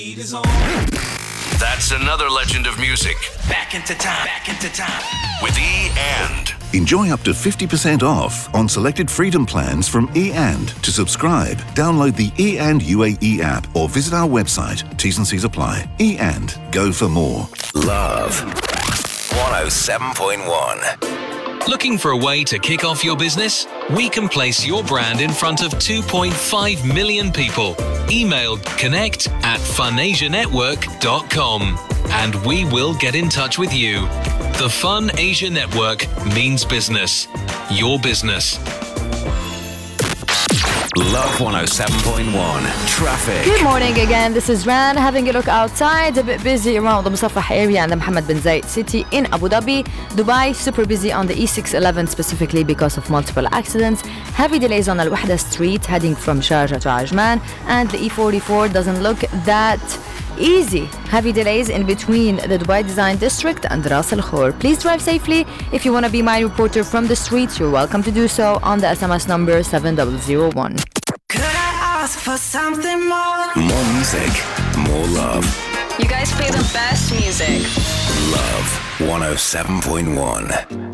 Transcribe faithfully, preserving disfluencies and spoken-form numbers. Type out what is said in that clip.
That's another legend of music. Back into time, back into time. With E and. Enjoy up to fifty percent off on selected Freedom plans from E and. To subscribe, download the E and U A E app or visit our website. T's and C's apply. E and. Go for more. Love. one oh seven point one. Looking for a way to kick off your business? We can place your brand in front of two point five million people. Email connect at funasianetwork dot com and we will get in touch with you. The Fun Asia Network means business. Your business. Love one oh seven point one. Traffic. Good morning again. This is Ran. Having a look outside. A bit busy around the Musafah area and the Mohammed bin Zayed City in Abu Dhabi. Dubai, super busy on the E six eleven specifically because of multiple accidents. Heavy delays on Al Wahda Street heading from Sharjah to Ajman. And the E forty-four doesn't look that easy. Heavy delays in between the Dubai Design District and Ras Al Khor. Please drive safely. If you want to be my reporter from the streets, you're welcome to do so on the S M S number seven zero zero one. Could I ask for something more? More music. More love. You guys play the best music. Love one oh seven point one.